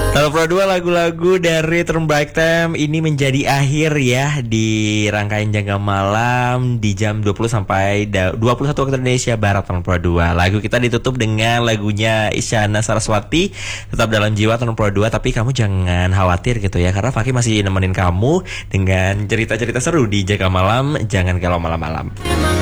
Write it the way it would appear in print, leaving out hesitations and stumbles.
Tahun Pro 2 lagu-lagu dari Turn Back Time ini menjadi akhir ya di rangkaian Jaga Malam di jam 20 sampai 21 waktu Indonesia Barat Tahun Pro 2. Lagu kita ditutup dengan lagunya Isyana Saraswati, Tetap Dalam Jiwa Tahun Pro 2. Tapi kamu jangan khawatir gitu ya, karena Fakih masih nemenin kamu dengan cerita-cerita seru di Jaga Malam. Jangan galau malam-malam.